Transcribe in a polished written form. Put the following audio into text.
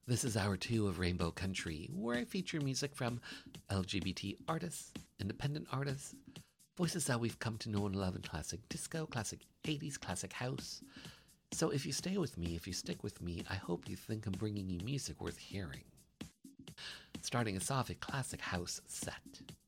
This is hour two of Rainbow Country, where I feature music from LGBT artists, independent artists, voices that we've come to know and love in classic disco, classic 80s, classic house. So if you stay with me, if you stick with me, I hope you think I'm bringing you music worth hearing. Starting us off a classic house set.